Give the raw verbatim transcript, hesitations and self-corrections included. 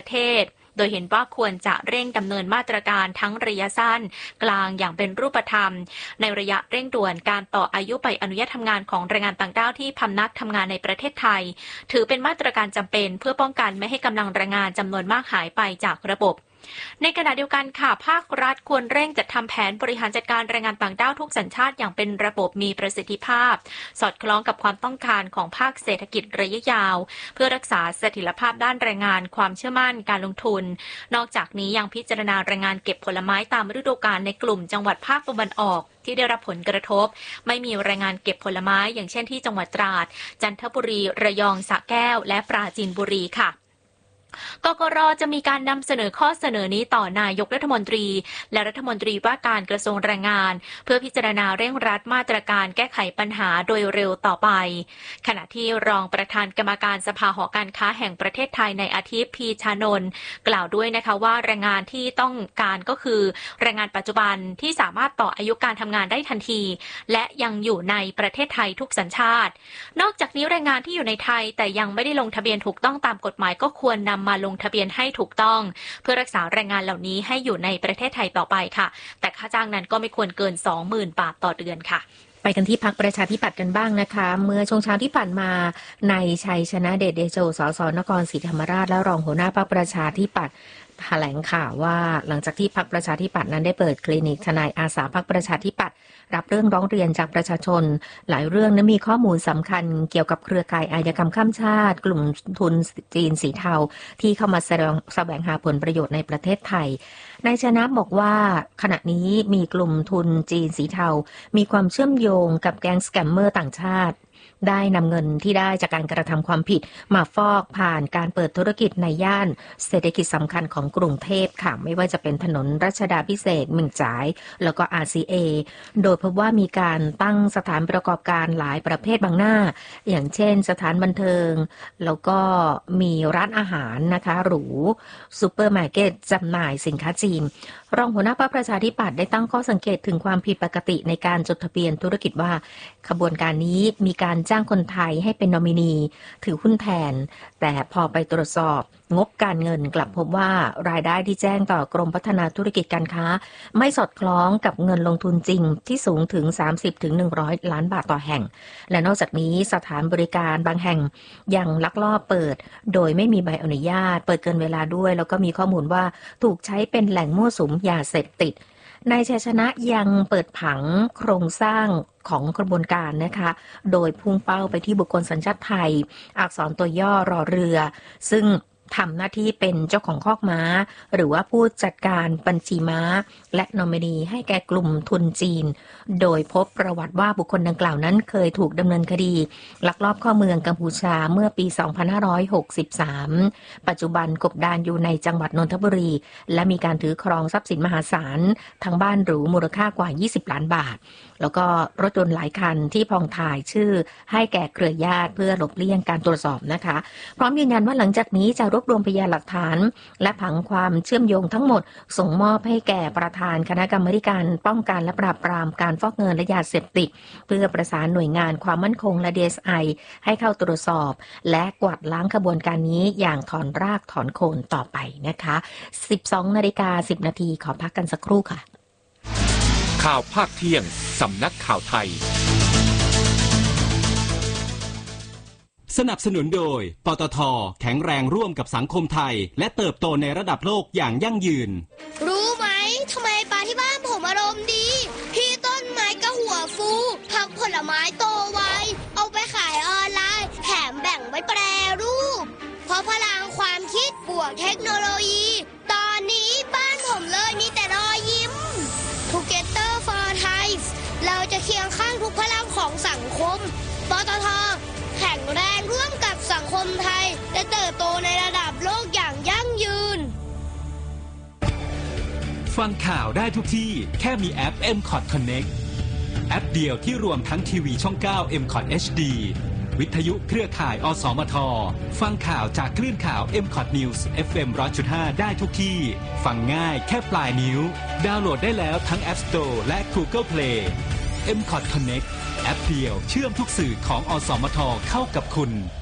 เทศโดยเห็นว่าควรจะเร่งดำเนินมาตรการทั้งระยะสั้นกลางอย่างเป็นรูปธรรมในระยะเร่งด่วนการต่ออายุใบอนุญาตทำงานของแรงงานต่างด้าวที่พำนักทำงานในประเทศไทยถือเป็นมาตรการจำเป็นเพื่อป้องกันไม่ให้กำลังแรงงานจำนวนมากหายไปจากระบบในขณะเดียวกันค่ะภาครัฐควรเร่งจัดทำแผนบริหารจัดการแรงงานต่างด้าวทุกสัญชาติอย่างเป็นระบบมีประสิทธิภาพสอดคล้องกับความต้องการของภาคเศรษฐกิจระยะยาวเพื่อรักษาเสถียรภาพด้านแรงงานความเชื่อมั่นการลงทุนนอกจากนี้ยังพิจารณาแรงงานเก็บผลไม้ตามฤดูกาลในกลุ่มจังหวัดภาคตะวันออกที่ได้รับผลกระทบไม่มีแรงงานเก็บผลไม้อย่างเช่นที่จังหวัดตราดจันทบุรีระยองสระแก้วและปราจีนบุรีค่ะกกร.จะมีการนำเสนอข้อเสนอนี้ต่อนายกรัฐมนตรีและรัฐมนตรีว่าการกระทรวงแรงงานเพื่อพิจารณาเร่งรัดมาตรการแก้ไขปัญหาโดยเร็วต่อไปขณะที่รองประธานกรรมการสภาหอการค้าแห่งประเทศไทยในอาทิตย์พีชานนท์กล่าวด้วยนะคะว่าแรงงานที่ต้องการก็คือแรงงานปัจจุบันที่สามารถต่ออายุการทำงานได้ทันทีและยังอยู่ในประเทศไทยทุกสัญชาตินอกจากนี้แรงงานที่อยู่ในไทยแต่ยังไม่ได้ลงทะเบียนถูกต้องตามกฎหมายก็ควรนำมาลงทะเบียนให้ถูกต้องเพื่อรักษาแรงงานเหล่านี้ให้อยู่ในประเทศไทยต่อไปค่ะแต่ค่าจ้างนั้นก็ไม่ควรเกิน สองหมื่น บาทต่อเดือนค่ะไปกันที่พรรคประชาธิปัตย์กันบ้างนะคะเมื่อช่วงเช้าที่ผ่านมาในชัยชนะเดชเดโชสสนครศรีธรรมราชและรองหัวหน้าพรรคประชาธิปัตย์แถลงข่าวว่าหลังจากที่พรรคประชาธิปัตย์นั้นได้เปิดคลินิกทนายอาสาพรรคประชาธิปัตย์รับเรื่องร้องเรียนจากประชาชนหลายเรื่องนั้นมีข้อมูลสำคัญเกี่ยวกับเครือข่ายอาชญากรรมข้ามชาติกลุ่มทุนจีนสีเทาที่เข้ามาแสดงแสวงหาผลประโยชน์ในประเทศไทยนายชนะบอกว่าขณะนี้มีกลุ่มทุนจีนสีเทามีความเชื่อมโยงกับแก๊งสแกมเมอร์ต่างชาติได้นำเงินที่ได้จากการกระทำความผิดมาฟอกผ่านการเปิดธุรกิจในย่านเศรษฐกิจสำคัญของกรุงเทพค่ะไม่ว่าจะเป็นถนนรัชดาภิเษกเมืองจ๋ายแล้วก็ อาร์ ซี เอ โดยพบว่ามีการตั้งสถานประกอบการหลายประเภทบางหน้าอย่างเช่นสถานบันเทิงแล้วก็มีร้านอาหารนะคะหรูซูเปอร์มาร์เก็ตจำหน่ายสินค้าจีนรองหัวหน้าพรรคประชาธิปัตย์ได้ตั้งข้อสังเกตถึงความผิดปกติในการจดทะเบียนธุรกิจว่าขบวนการนี้มีการจ้างคนไทยให้เป็นนอมินีถือหุ้นแทนแต่พอไปตรวจสอบงบการเงินกลับพบว่ารายได้ที่แจ้งต่อกรมพัฒนาธุรกิจการค้าไม่สอดคล้องกับเงินลงทุนจริงที่สูงถึง สามสิบถึงหนึ่งร้อย ล้านบาทต่อแห่งและนอกจากนี้สถานบริการบางแห่งยังลักลอบเปิดโดยไม่มีใบอนุญาตเปิดเกินเวลาด้วยแล้วก็มีข้อมูลว่าถูกใช้เป็นแหล่งมั่วสุมยาเสพติดนายชัยชนะยังเปิดผังโครงสร้างของกระบวนการนะคะโดยพุ่งเป้าไปที่บุคคลสัญชาติไทยอักษรตัวย่อรอเรือซึ่งทำหน้าที่เป็นเจ้าของคอกม้าหรือว่าผู้จัดการบัญชีม้าและนอมินีให้แก่กลุ่มทุนจีนโดยพบประวัติว่าบุคคลดังกล่าวนั้นเคยถูกดำเนินคดีลักลอบเข้าเมืองกัมพูชาเมื่อปี สองพันห้าร้อยหกสิบสาม ปัจจุบันกบดานอยู่ในจังหวัดนนทบุรีและมีการถือครองทรัพย์สินมหาศาลทั้งบ้านหรูมูลค่ากว่ายี่สิบล้านบาทแล้วก็รถยนต์หลายคันที่พองถ่ายชื่อให้แก่เครือญาติเพื่อหลบเลี่ยงการตรวจสอบนะคะพร้อมยืนยันว่าหลังจากนี้จะรวบรวมพยานหลักฐานและผังความเชื่อมโยงทั้งหมดส่งมอบให้แก่ประธานคณะกรรมาการป้องกันและปราบปรามการฟอกเงินและยาเสพติดเพื่อประสานหน่วยงานความมั่นคงและ ดี เอส ไอ ให้เข้าตรวจสอบและกวาดล้างขบวนการนี้อย่างถอนรากถอนโคนต่อไปนะคะ สิบสองนาฬิกาสิบนาทีขอพักกันสักครู่ค่ะข่าวภาคเที่ยงสำนักข่าวไทยสนับสนุนโดยปตท.แข็งแรงร่วมกับสังคมไทยและเติบโตในระดับโลกอย่างยั่งยืนรู้ไหมทำไมปลาที่บ้านผมอารมณ์ดีพี่ต้นไม้ก็หัวฟูผักผลไม้โตไวเอาไปขายออนไลน์แถมแบ่งไว้แปรรูปเพราะพลังความคิดบวกเทคโนโลยีตอนนี้บ้านผมเลยมีแต่รอยยิ้ม Together for Thai เราจะเคียงข้างทุกพลังของสังคมปตท.แข็งแรงร่วมกับสังคมไทยและเติบโตในระดับโลกอย่างยั่งยืนฟังข่าวได้ทุกที่แค่มีแอป เอ็ม คอท Connect แอปเดียวที่รวมทั้งทีวีช่อง เก้า เอ็ม คอท เอช ดี วิทยุเครือข่ายอสมทฟังข่าวจากคลื่นข่าว เอ็ม คอท News เอฟ เอ็ม หนึ่งร้อยจุดห้า ได้ทุกที่ฟังง่ายแค่ปลายนิ้วดาวน์โหลดได้แล้วทั้ง App Store และ Google Play เอ็ม คอท Connect แอปเดียวเชื่อมทุกสื่อของอสมทเข้ากับคุณ